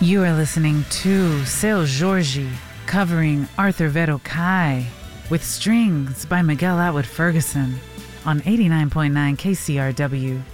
You are listening to Seu Jorge covering Arthur Verocai with strings by Miguel Atwood Ferguson on 89.9 KCRW.